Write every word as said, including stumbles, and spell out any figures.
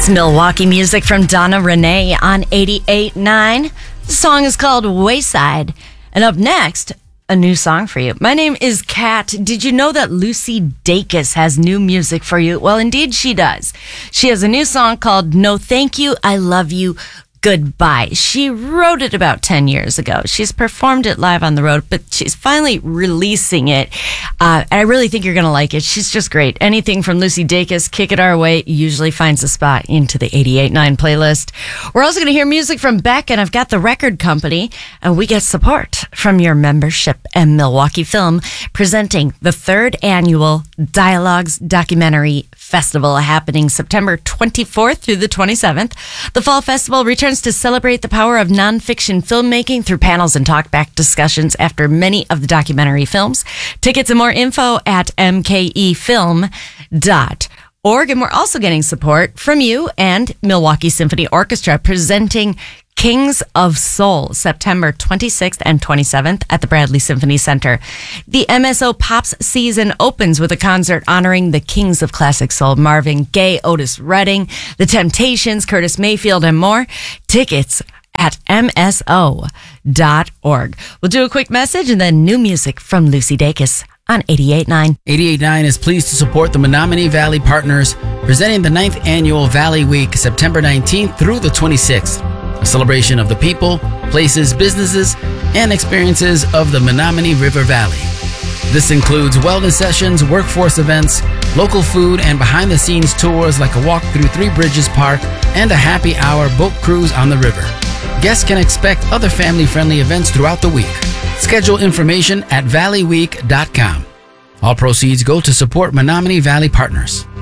Milwaukee music from Donna Renee on eighty-eight point nine. The song is called Wayside. And up next, a new song for you. My name is Kat. Did you know that Lucy Dacus has new music for you? Well, indeed she does. She has a new song called No Thank You, I Love You, Goodbye. She wrote it about ten years ago. She's performed it live on the road, but she's finally releasing it. Uh, and I really think you're going to like it. She's just great. Anything from Lucy Dacus, Kick It Our Way, usually finds a spot into the eighty-eight point nine playlist. We're also going to hear music from Beck, and I've got the record company, and we get support from your membership and Milwaukee Film, presenting the third annual Dialogues Documentary Festival happening September twenty-fourth through the twenty-seventh. The Fall Festival returns to celebrate the power of nonfiction filmmaking through panels and talkback discussions after many of the documentary films. Tickets and more info at m k e film dot org. And we're also getting support from you and Milwaukee Symphony Orchestra, presenting Kings of Soul, September twenty-sixth and twenty-seventh at the Bradley Symphony Center. The M S O Pops season opens with a concert honoring the kings of classic soul, Marvin Gaye, Otis Redding, The Temptations, Curtis Mayfield, and more. Tickets at m s o dot org. We'll do a quick message and then new music from Lucy Dacus on eighty-eight point nine. eighty-eight point nine is pleased to support the Menominee Valley Partners, presenting the ninth Annual Valley Week, September nineteenth through the twenty-sixth. A celebration of the people, places, businesses, and experiences of the Menominee River Valley. This includes wellness sessions, workforce events, local food, and behind-the-scenes tours like a walk through Three Bridges Park and a happy hour boat cruise on the river. Guests can expect other family-friendly events throughout the week. Schedule information at valley week dot com. All proceeds go to support Menominee Valley Partners.